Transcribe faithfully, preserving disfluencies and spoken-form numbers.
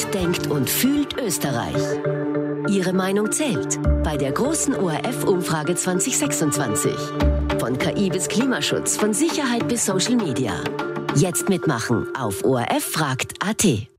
denkt und fühlt Österreich. Ihre Meinung zählt bei der großen O R F-Umfrage zwanzig sechsundzwanzig. Von K I bis Klimaschutz, von Sicherheit bis Social Media. Jetzt mitmachen auf O R F fragt punkt A T.